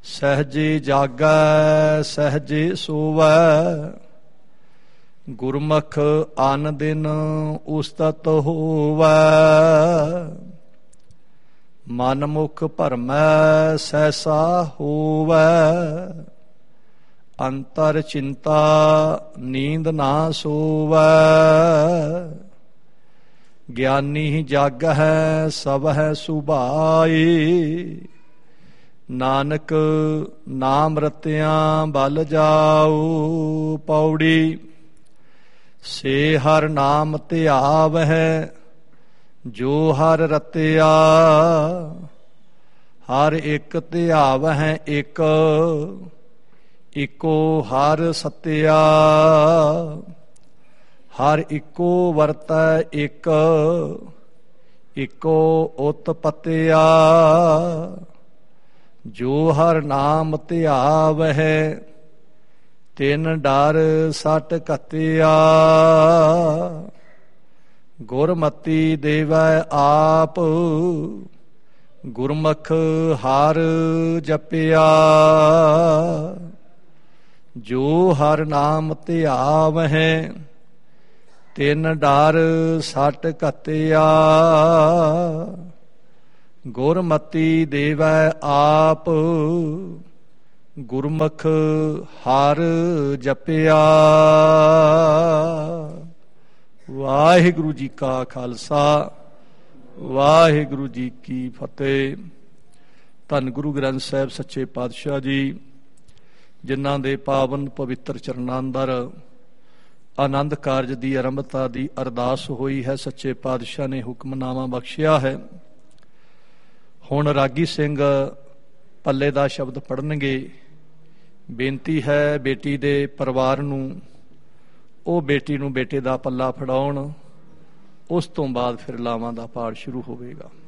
ਸਹਿਜੇ ਜਾਗੈ ਸਹਿਜੇ ਸੋਵੈ, ਗੁਰਮੁਖ ਅਨ ਦਿਨ ਉਸਤਤ ਹੋਵੈ। ਮਨ ਮੁਖ ਭਰਮੈ ਸਹਿਸਾ ਹੋਵੈ, ਅੰਤਰ ਚਿੰਤਾ ਨੀਂਦ ਨਾ ਸੋਵੈ। ਗਿਆਨੀ ਜਾਗਹਿ ਸਭੈ ਸੁਭਾਈ, ਨਾਨਕ ਨਾਮ ਰਤਿਆਂ ਬਲ ਜਾਉ। ਪੌੜੀ ਸੇ ਹਰ ਨਾਮ ਧਿਆਵਹਿ, ਜੋ ਹਰ ਰਤਿਆ। ਹਰ ਇੱਕ ਧਿਆਵਹਿ ਇੱਕ, ਇੱਕੋ ਹਰ ਸਤਿਆ। ਹਰ ਇੱਕੋ ਵਰਤੈ ਇੱਕ, ਇੱਕੋ ਉਤਪਤਿਆ। ਜੋ ਹਰ ਨਾਮ ਧਿਆਵਹਿ, ਤਿਨ ਡਰ ਸਟ ਘਤਿਆ। ਗੁਰਮਤੀ ਦੇਵੈ ਆਪ, ਗੁਰਮੁਖ ਹਰ ਜਪਿਆ। ਜੋ ਹਰ ਨਾਮ ਧਿਆਵਹਿ, ਤਿਨ ਡਰ ਸਟ ਘਤਿਆ। ਗੁਰਮਤੀ ਦੇਵੈ ਆਪ, ਗੁਰਮੁਖ ਹਰ ਜਪਿਆ। ਵਾਹਿਗੁਰੂ ਜੀ ਕਾ ਖਾਲਸਾ, ਵਾਹਿਗੁਰੂ ਜੀ ਕੀ ਫਤਿਹ। ਧੰਨ ਗੁਰੂ ਗ੍ਰੰਥ ਸਾਹਿਬ ਸੱਚੇ ਪਾਤਸ਼ਾਹ ਜੀ, ਜਿਨ੍ਹਾਂ ਦੇ ਪਾਵਨ ਪਵਿੱਤਰ ਚਰਨਾਂ ਅੰਦਰ ਆਨੰਦ ਕਾਰਜ ਦੀ ਆਰੰਭਤਾ ਦੀ ਅਰਦਾਸ ਹੋਈ ਹੈ, ਸੱਚੇ ਪਾਤਸ਼ਾਹ ਨੇ ਹੁਕਮਨਾਮਾ ਬਖਸ਼ਿਆ ਹੈ। ਹੁਣ ਰਾਗੀ ਸਿੰਘ ਪੱਲੇ ਦਾ ਸ਼ਬਦ ਪੜ੍ਹਨਗੇ। ਬੇਨਤੀ ਹੈ ਬੇਟੀ ਦੇ ਪਰਿਵਾਰ ਨੂੰ, ਉਹ ਬੇਟੀ ਨੂੰ ਬੇਟੇ ਦਾ ਪੱਲਾ ਫੜਾਉਣ। ਉਸ ਤੋਂ ਬਾਅਦ ਫਿਰ ਲਾਵਾਂ ਦਾ ਪਾਠ ਸ਼ੁਰੂ ਹੋਵੇਗਾ।